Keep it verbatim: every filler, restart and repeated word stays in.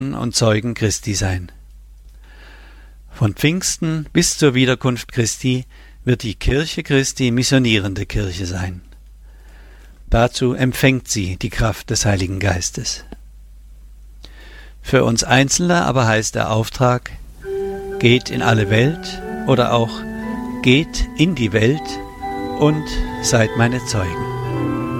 und Zeugen Christi sein. Von Pfingsten bis zur Wiederkunft Christi wird die Kirche Christi missionierende Kirche sein. Dazu empfängt sie die Kraft des Heiligen Geistes. Für uns Einzelne aber heißt der Auftrag: Geht in alle Welt oder auch geht in die Welt und seid meine Zeugen.